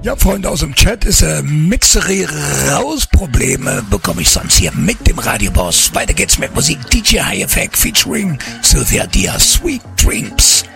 Ja, Freunde aus dem Chat, ist Mixerie raus. Probleme bekomme ich sonst hier mit dem Radioboss. Weiter geht's mit Musik. DJ High Effect featuring Sylvia Diaz, Sweet Dreams.